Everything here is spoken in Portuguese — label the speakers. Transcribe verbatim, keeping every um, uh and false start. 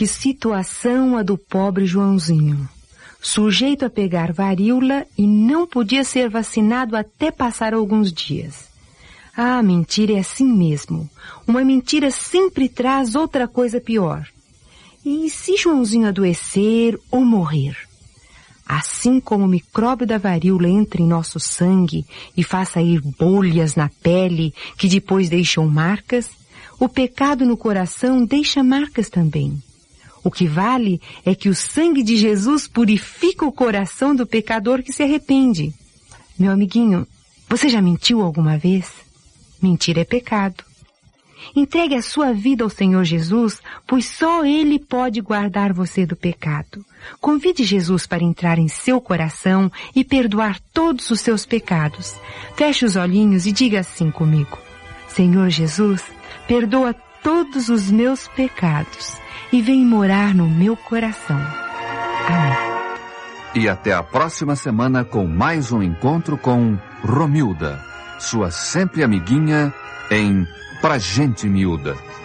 Speaker 1: Que situação a do pobre Joãozinho. Sujeito a pegar varíola e não podia ser vacinado até passar alguns dias. Ah, a mentira é assim mesmo. Uma mentira sempre traz outra coisa pior. E se Joãozinho adoecer ou morrer? Assim como o micróbio da varíola entra em nosso sangue e faz sair bolhas na pele que depois deixam marcas, o pecado no coração deixa marcas também. O que vale é que o sangue de Jesus purifica o coração do pecador que se arrepende. Meu amiguinho, você já mentiu alguma vez? Mentir é pecado. Entregue a sua vida ao Senhor Jesus, pois só Ele pode guardar você do pecado. Convide Jesus para entrar em seu coração e perdoar todos os seus pecados. Feche os olhinhos e diga assim comigo: Senhor Jesus, perdoa todos os meus pecados e vem morar no meu coração. Amém.
Speaker 2: E até a próxima semana com mais um encontro com Romilda, sua sempre amiguinha em Pra Gente Miúda.